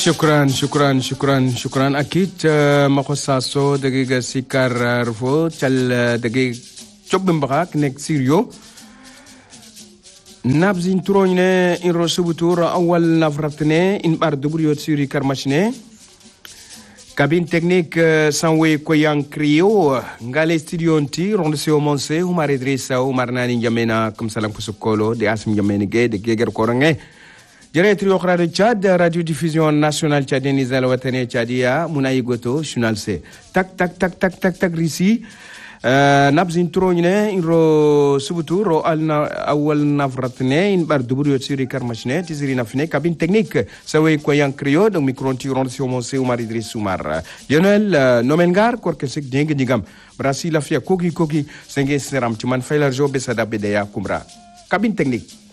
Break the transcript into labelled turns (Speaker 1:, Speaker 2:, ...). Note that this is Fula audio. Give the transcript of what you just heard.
Speaker 1: شكرا أكيد مقصاصو دقيقة سيكار رفو تل دقيقة جبن بغاك نك سيريو نابزين تروني إن رسوبتور أول نفرتني إن باردبريو سيري كرمشني كابين تكنيك سانوي كويان كريو ngale studio nti rondesio monse humar idrissa humar nani jamena kum salam kusukolo de asim jamene ge de geger korange jere trio radio Tchad radio diffusion nationale tchadienne al watani tchadia munayi goto journal C tak risi nabzin trogne ro subutu ro alna awal nafratne in bar dubur siri karmashne tiziri nafne cabine technique sawe ko yang krio donc micro tiron sur mon seu mari Idriss Soumar Lionel Nomengar korkesek deng digam Brasil afia kogi senge seram timan failar jobe sada bedeya kumra cabine technique